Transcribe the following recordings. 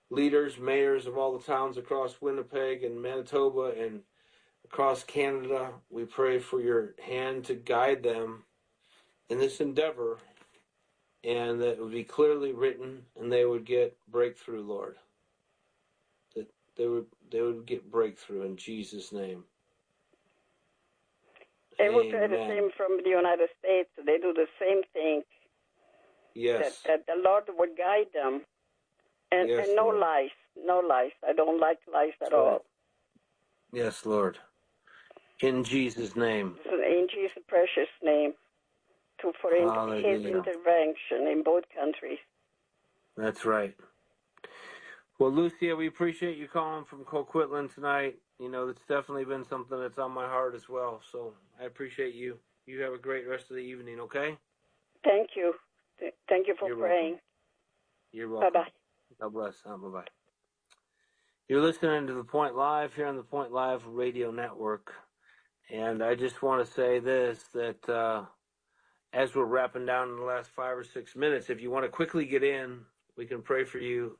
leaders, mayors of all the towns across Winnipeg and Manitoba and across Canada. We pray for your hand to guide them in this endeavor, and that it would be clearly written, and they would get breakthrough, Lord. That they would get breakthrough in Jesus' name. They will try the same from the United States. They do the same thing. Yes. That the Lord would guide them. And, yes, and no Lord. lies. No lies. I don't like lies at all. Yes, Lord. In Jesus' name. In Jesus' precious name. For His intervention in both countries. That's right. Well, Lucia, we appreciate you calling from Coquitlam tonight. You know, it's definitely been something that's on my heart as well. So I appreciate you. You have a great rest of the evening, okay? Thank you. Thank you for You're praying. Welcome. You're welcome. Bye-bye. God bless. Bye-bye. You're listening to The Point Live here on the Point Live Radio Network. And I just want to say this, that as we're wrapping down in the last 5 or 6 minutes, if you want to quickly get in, we can pray for you.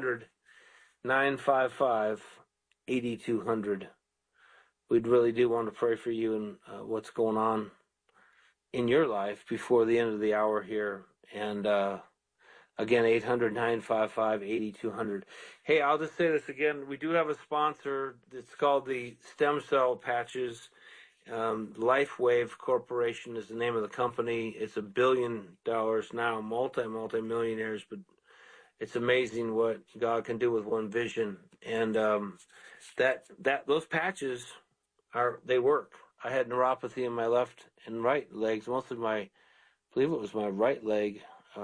800-955-8200. We'd really do want to pray for you and what's going on in your life before the end of the hour here. And again, 800-955-8200. Hey, I'll just say this again. We do have a sponsor. It's called the Stem Cell Patches. LifeWave Corporation is the name of the company. It's $1 billion now, multi-millionaires, but it's amazing what God can do with one vision. And those patches they work. I had neuropathy in my left and right legs, mostly I believe it was my right leg,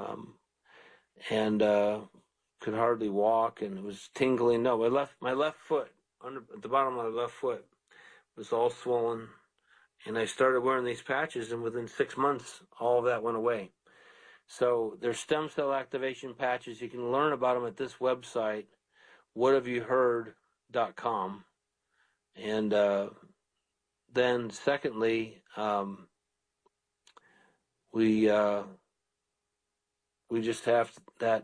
and could hardly walk, and it was tingling. No, my left foot, at the bottom of my left foot, was all swollen. And I started wearing these patches, and within 6 months, all of that went away. So there's stem cell activation patches. You can learn about them at this website, whathaveYouheard.com. And then secondly, we just have that,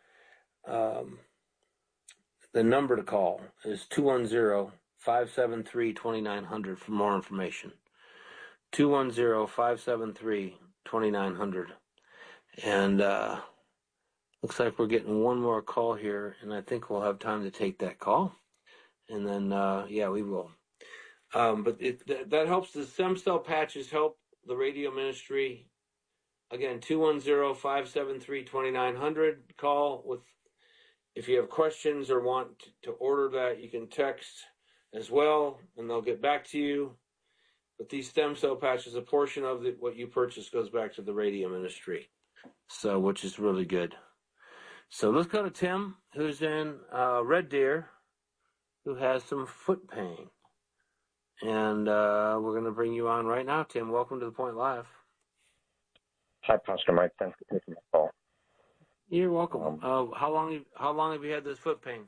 the number to call is 210-573-2900 for more information. 210-573-2900. And looks like we're getting one more call here, and I think we'll have time to take that call. And then, we will. But that helps. The stem cell patches help the radio ministry. Again, 210-573-2900. Call if you have questions or want to order that. You can text as well, and they'll get back to you. But these stem cell patches, a portion of what you purchase goes back to the radio ministry, so which is really good. So let's go to Tim, who's in Red Deer, who has some foot pain. And we're going to bring you on right now, Tim. Welcome to The Point Live. Hi, Pastor Mike. Thanks for taking the call. You're welcome. How long have you had this foot pain?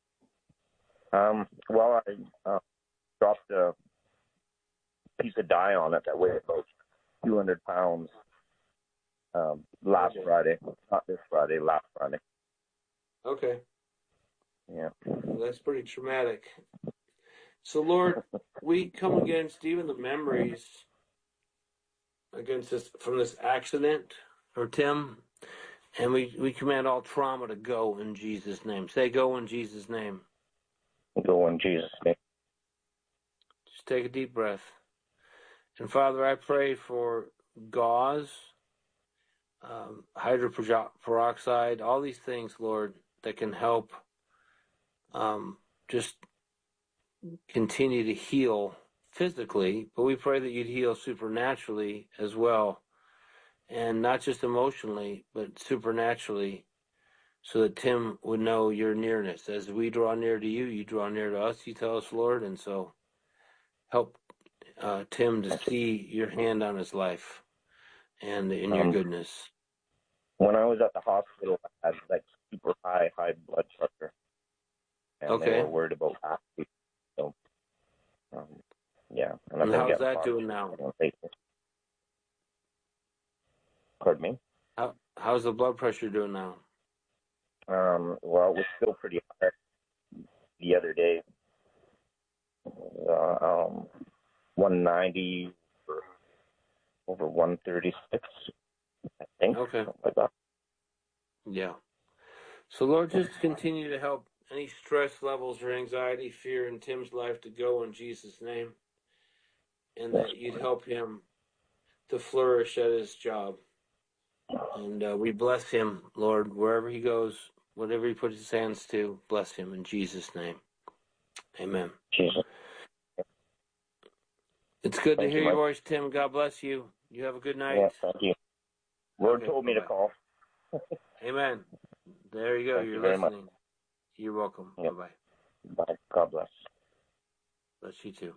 I dropped a piece of dye on it that weighed about 200 pounds last Friday. Not this Friday, last Friday. Okay. Yeah. Well, that's pretty traumatic. So, Lord, we come against even the memories from this accident, or Tim, and we command all trauma to go in Jesus' name. Say, go in Jesus' name. Go in Jesus' name. Just take a deep breath. And Father, I pray for gauze, hydroperoxide, all these things, Lord, that can help just continue to heal physically, but we pray that you'd heal supernaturally as well, and not just emotionally, but supernaturally, so that Tim would know your nearness. As we draw near to you, you draw near to us, you tell us, Lord, and so help Tim to see your hand on his life and in your goodness. When I was at the hospital, I had super high blood pressure, and they were worried about that. So, And how's that doing now? Pardon me? How's the blood pressure doing now? Well, it was still pretty high. 190 over 136, I think. Okay. Something like that. Yeah. So, Lord, just continue to help any stress levels or anxiety, fear in Tim's life to go in Jesus' name, and Yes. that you'd help him to flourish at his job. And we bless him, Lord, wherever he goes, whatever he puts his hands to, bless him in Jesus' name. Amen. Jesus. It's good Thank to hear you, your Mike. voice, Tim. God bless you. You have a good night. Yeah, thank you. Lord Okay, told me to bye-bye. call. Amen. There you go. Thank You're you very much. listening. You're welcome. Yep. Bye-bye. Bye. God bless. Bless you too.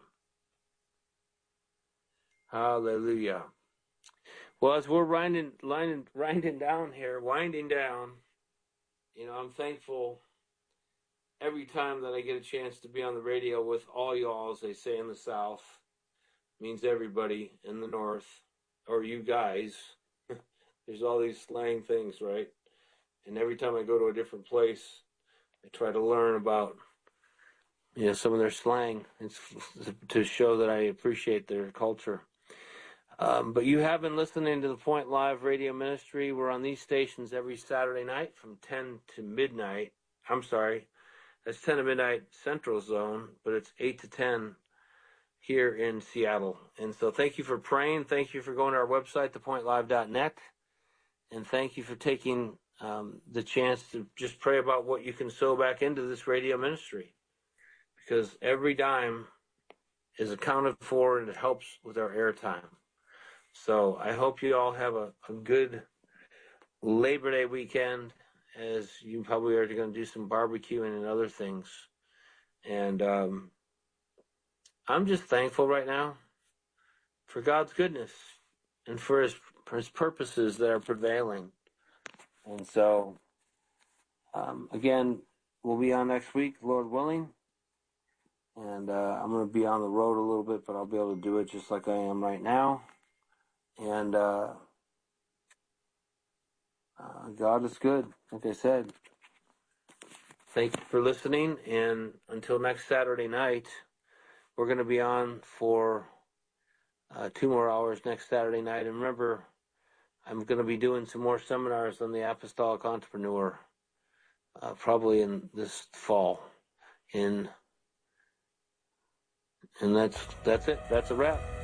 Hallelujah. Well, as we're winding down here, I'm thankful every time that I get a chance to be on the radio with all y'all, as they say in the South. Means everybody in the North, or you guys. There's all these slang things, right? And every time I go to a different place, I try to learn about, some of their slang. It's to show that I appreciate their culture. But you have been listening to the Point Live Radio Ministry. We're on these stations every Saturday night from 10 to midnight. I'm sorry, that's 10 to midnight Central Zone, but it's 8 to 10 here in Seattle. And so thank you for praying. Thank you for going to our website, thepointlive.net. And thank you for taking the chance to just pray about what you can sow back into this radio ministry. Because every dime is accounted for and it helps with our airtime. So I hope you all have a good Labor Day weekend, as you probably are going to do some barbecuing and other things. And I'm just thankful right now for God's goodness and for his purposes that are prevailing. And so, again, we'll be on next week, Lord willing. And I'm going to be on the road a little bit, but I'll be able to do it just like I am right now. And God is good, like I said. Thank you for listening. And until next Saturday night, we're going to be on for 2 more hours next Saturday night. And remember, I'm going to be doing some more seminars on the Apostolic Entrepreneur, probably in this fall. And that's it. That's a wrap.